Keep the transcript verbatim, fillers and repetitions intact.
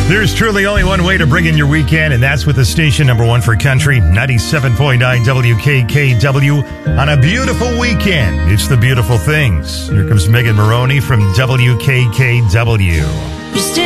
There's truly only one way to bring in your weekend, and that's with the station number one for country, ninety-seven point nine W K K W. On a beautiful weekend, it's the beautiful things. Here comes Megan Maroney from W K K W.